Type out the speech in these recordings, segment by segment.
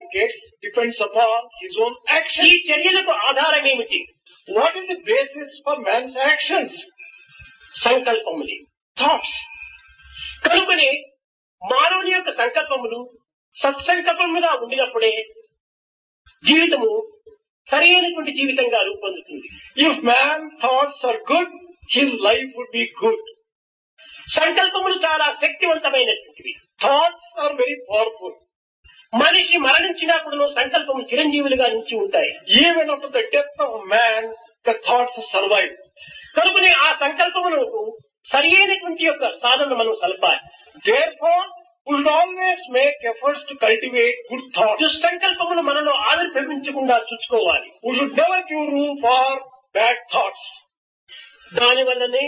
gets depends upon his own action. ఈ చర్యలకు ఆధారం ఏమిటి? What is the basis for man's actions? సంకల్పములే, Thoughts. కనుకనే మానవుని యొక్క సంకల్పములు సత్సంకల్పముగా ఉండినప్పుడే జీవితము సరైనటువంటి జీవితంగా రూపొందుతుంది. If man's thoughts are good, his life would be good. సంకల్పములు చాలా శక్తివంతమైనటువంటివి. Thoughts are very powerful. మనిషి మరణించినప్పుడు సంకల్పము చిరంజీవులుగా నిలిచి ఉంటాయి. Even after the death of man, the thoughts survive. కనుకనే ఆ సంకల్పములకు సరి అయినటువంటి యొక్క సాధన మనం సలపాలి. Therefore, we should always make efforts to cultivate good thoughts. దుస్సంకల్పములు మనలో ఆవిర్భవించకుండా చూసుకోవాలి. We should never give room for bad thoughts. దానివల్లనే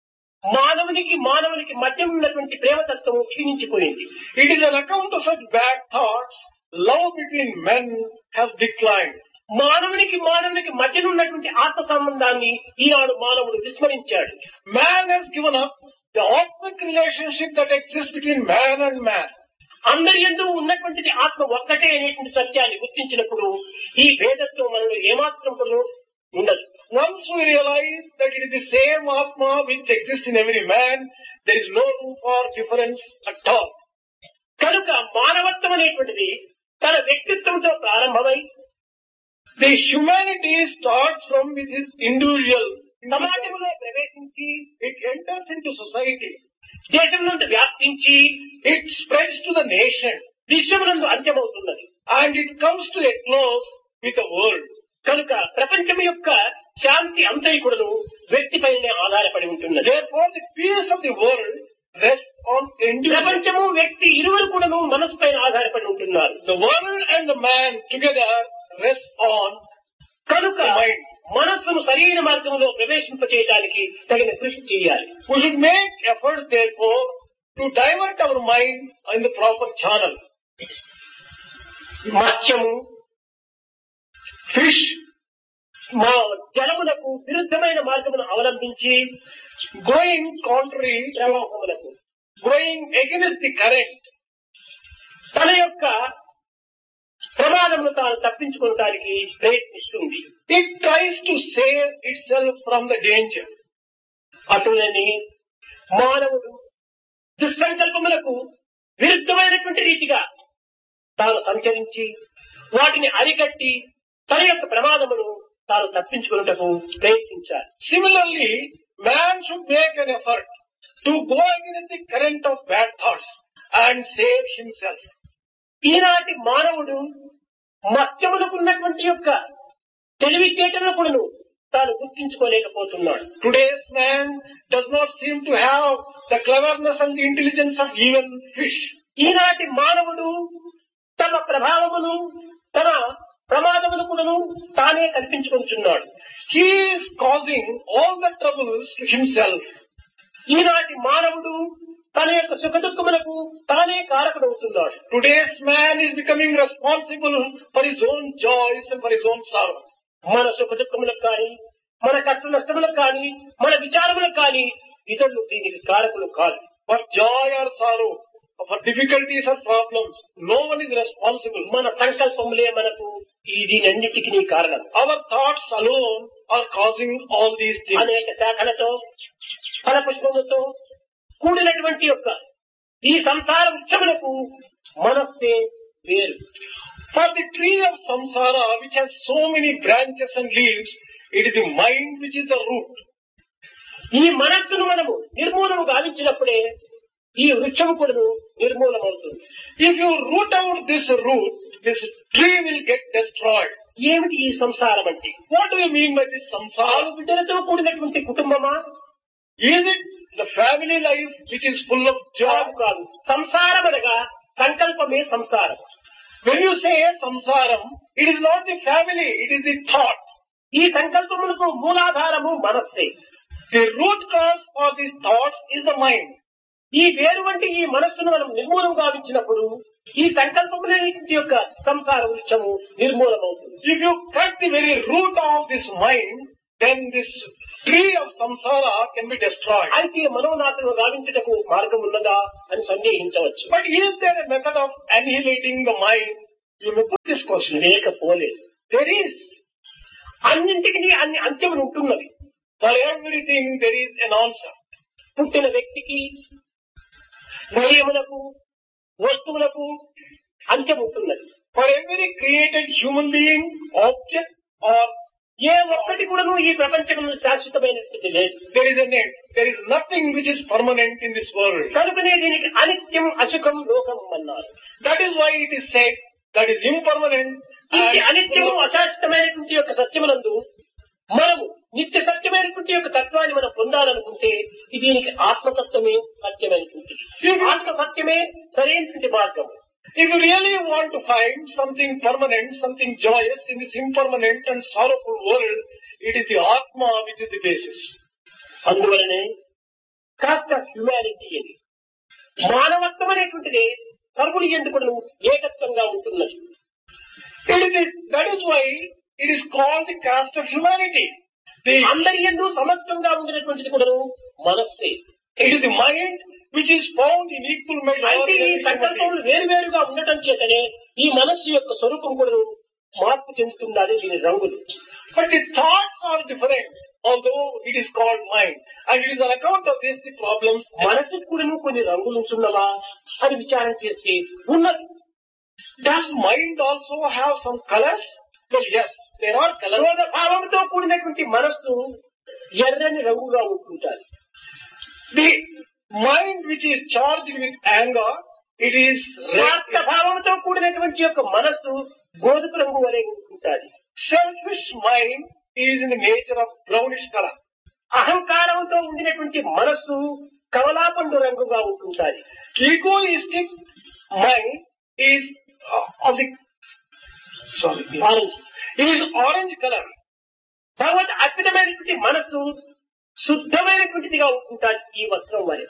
మానవునికి మధ్య ఉన్నటువంటి ప్రేమతత్వము క్షీణించిపోయింది. It is on account of such bad thoughts, love between men has declined. మానవునికి మధ్య ఉన్నటువంటి ఆత్మ సంబంధాన్ని ఈనాడు మానవుడు విస్మరించాడు. Man has given up the authentic relationship that exists between man and man. అందరి యందు ఉన్నటువంటిది ఆత్మ ఒక్కటే అనేటువంటి సత్యాన్ని గుర్తించినప్పుడు ఈ భేదత్వం మనలో ఏమాత్రం కూడా ఉండదు. Once we realize that it is the same Atma which exists in every man, there is no room for difference at all. కనుక మానవత్వం అనేటువంటిది తన వ్యక్తిత్వంతో ప్రారంభమై The humanity starts from with his individual. సమాజంలో ప్రవేశించి It enters into society. దేశం నుండి వ్యాప్తించి It spreads to the nation. విశ్వమునందు అంత్యమవుతున్నది. And it comes to a close with the world. కనుక ప్రపంచం యొక్క శాంతి అంతరికుడును వ్యక్తిపైనే ఆధారపడి ఉంటున్నది. Therefore, the peace of the world rests on individual. ప్రపంచము వ్యక్తి ఇరువురు కూడాను మనసు పైన ఆధారపడి ఉంటున్నారు. The world and the man together rest on కనుక the mind. మనస్సును సరైన మార్గంలో ప్రవేశింపచేయడానికి తగిన కృషి చేయాలి. We should make efforts, therefore, to divert our mind in the proper channel. మత్స్యము, fish జలములకు విరుద్ధమైన మార్గమును అవలంబించి Going contrary, ప్రవాహములకు going against the current, తన యొక్క ప్రమాదమును తాను తప్పించుకోవడానికి ప్రయత్నిస్తుంది. it tries to save itself from the danger. అటులని మానవుడు దుస్సంకల్పములకు విరుద్ధమైనటువంటి రీతిగా తాను సంచరించి వాటిని అరికట్టి తన యొక్క ప్రమాదమును తాను తప్పించుకున్నటకు ప్రయత్నించాలి. Similarly, man should make an effort to go against the current of bad thoughts and save himself. ఈనాటి మానవుడు మత్స్యములకు ఉన్నటువంటి యొక్క తెలివితేటలను కూడాను తాను గుర్తించుకోలేకపోతున్నాడు. Today's man does not seem to have the cleverness and the intelligence of even fish. ఈనాటి మానవుడు తమ ప్రభావమును తన ప్రమాదమును కూడాను తానే కల్పించుకుంటున్నాడు. He is causing all the troubles to himself. ఈనాటి మానవుడు తన యొక్క సుఖదుఖములకు తానే కారకుడవుతున్నాడు. Today's man is becoming responsible for his own joys and for his own sorrow. మన సుఖదుఖములకు కానీ మన కష్ట నష్టములకు కానీ మన విచారములకు కానీ ఇతరులు దీనికి కారకులు కాదు. For joy or sorrow, for difficulties or problems, no one is responsible. మన సంకల్పములే మనకు దీనన్నిటికీ కారణం. Our thoughts alone are causing all these things. అనేక శాఖలతో ఫలపుష్పములతో కూడినటువంటి యొక్క ఈ సంసార వృక్షములకు మనస్సే వేరు. For the tree of samsara, which has so many branches and leaves, it is the mind which is the root. ఈ మనస్సును మనము నిర్మూలము గావించినప్పుడే ఈ వృక్షము కూడా నిర్మూలమవుతుంది. If you root out this root, this tree will get destroyed. ఏమిటి ఈ సంసారం అంటే? What do you mean by this samsara? ఆరు బిడ్డలతో కూడినటువంటి కుటుంబమా? Is it the family life which is full of joy? కాదు. సంసారం అనగా సంకల్పమే సంసారం. When you say samsaram, it is not the family, it is the thought. ఈ సంకల్పములకు మూలాధారము మనస్సే. The root cause for these thoughts is the mind. ఈ వేరు వంటి ఈ మనస్సును మనం నిర్మూలం గావించినప్పుడు ఈ సంకల్పములన్నింటి యొక్క సంసార వృక్షము నిర్మూలమవుతుంది. If you cut the very root of this mind, then this tree of samsara can be destroyed. అయితే మనోనాశనం గావించుటకు మార్గం ఉన్నదా అని సందేహించవచ్చు. But is there a method of annihilating the mind? You may put this question. లేకపోలేదు. There is. అన్నింటికి అన్ని అంత్యములు ఉంటున్నవి. For everything there is an answer. పుట్టిన వ్యక్తికి, విషయములకు, వస్తువులకు అంత్యం ఉంటున్నది. For every created human being, object or ఏ ఒక్కటి కూడాను ఈ ప్రపంచంలో శాశ్వతమైనటువంటి లేదు. there is an end. There is nothing which is permanent in this world. కనుకనే దీనికి అనిత్యం అసుఖం లోకం అన్నారు. That is why it is said that is impermanent. ఈ అనిత్యము అశాశ్వతమైనటువంటి యొక్క సత్యమునందు మనము నిత్య సత్యమైనటువంటి యొక్క తత్వాన్ని మనం పొందాలనుకుంటే దీనికి ఆత్మతత్వమే సత్యమైనటువంటి, ఆత్మ సత్యమే సరైనటువంటి మార్గం. If you really want to find something permanent, something joyous in this impermanent and sorrowful world, it is the Atma which is the basis. అందువలనే కాస్ట్ ఆఫ్ హ్యుమానిటీ అని మానవత్వం అనేటువంటిది సర్వుని ఎందుకు ఏకత్వంగా ఉంటున్నది. That is why it is called the caste of humanity. అందరి ఎందు సమత్వంగా ఉండినటువంటిది కూడా మనస్సే. It is the mind which is found in equal measure. అంటే ఈ సంకల్పములు వేరువేరుగా ఉండటం చేతనే ఈ మనస్సు యొక్క స్వరూపం కూడా మార్పు చెందుతున్నది. దీని రంగులు. But the thoughts are different, although it is called mind. And it is on account of this the problems. మనసుకు కూడా కొన్ని రంగులు ఉంటున్నవా అని విచారణ చేస్తే ఉన్నది. Does mind also have some colors? Well, yes, there are colors. క్రోధ భావంతో కూడినటువంటి మనస్సు ఎర్రని రంగుగా ఉంటుంటారు. The mind which is charged with anger, it is స్వార్థ భావంతో కూడినటువంటి యొక్క మనస్సు గోధుమ రంగు వలె ఉంటుంటారు. selfish mind is in the nature of brownish color. అహంకారంతో ఉండినటువంటి మనస్సు కమలాపండు రంగుగా ఉంటుంటారు. Egoistic mind is of the orange. is orange color. భగవద్ అద్భుతమైనటువంటి మనస్సు శుద్ధమైనటువంటిదిగా ఉంటుంటారు. ఈ వస్త్రం వలె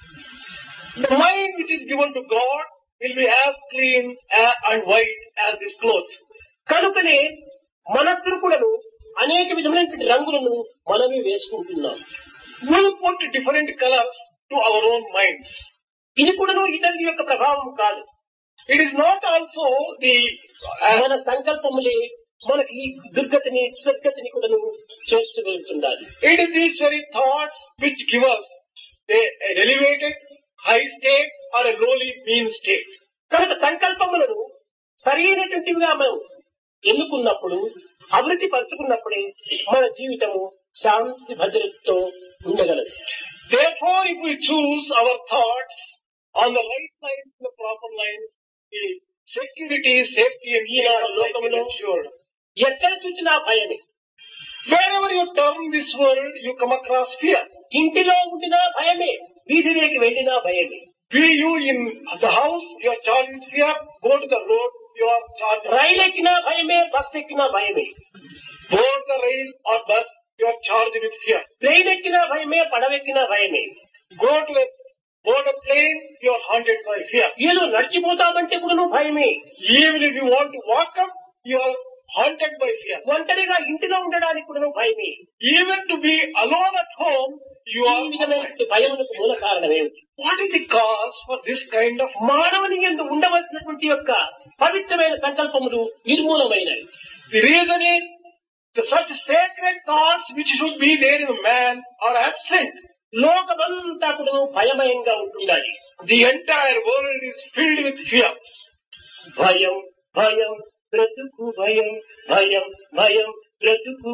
The mind which is given to God will be as clean and white as this cloth. కనుకనే మనస్సును కూడాను అనేక విధమైనటువంటి రంగులను మనమే వేసుకుంటున్నాం. We put different colors to our own minds. ఇది కూడాను ఇతరుల యొక్క ప్రభావం కాదు. It is not also the మన సంకల్పములే మనకి దుర్గతిని సద్గతిని కూడాను చేర్చగలుగుతున్నారు. it is these very thoughts which give us an elevated high state or a lowly mean state. కనుక సంకల్పములను సరైనటువంటివిగా మనం ఎన్నుకున్నప్పుడు, అభివృద్ధి పరుచుకున్నప్పుడే మన జీవితము శాంతి భద్రతతో ఉండగలదు. Therefore, if we choose our thoughts on the right lines, the proper lines, the security, safety and ease of life is ensured. ఎక్కడ చూసినా భయమే. Wherever you turn this world, you come across fear. ఇంటిలో ఉండినా భయమే, వీధిలోకి వెళ్ళినా భయమే. Be you in the house, you are charged with fear. Go to the road, you are charged with రైలు ఎక్కినా భయమే, బస్సు ఎక్కినా భయమే. board the rail or bus, you are charged with fear. Plane ఎక్కినా భయమే, పడవెక్కినా భయమే. Go to a board a plane, you are haunted by fear. ఏదో నడిచిపోతామంటే కూడా భయమే. Even if you want to walk up, you are haunted by fear. ఒంటరిగా ఇంటిలో ఉండడానికి కూడా భయమే. Even to be alone at home, you ఈ are విధమైనటువంటి భయములకు మూల కారణం ఏమిటి? What is the cause for this kind of మానవుని యందు ఉండవలసినటువంటి యొక్క పవిత్రమైన సంకల్పములు నిర్మూలమైనవి. The reason is that such sacred thoughts which should be there in a man are absent. లోకమంతా కూడా భయమయంగా ఉంటుండాలి. The entire world is filled with fear. భయం భయం బ్రతుకు భయం, భయం భయం బ్రతుకు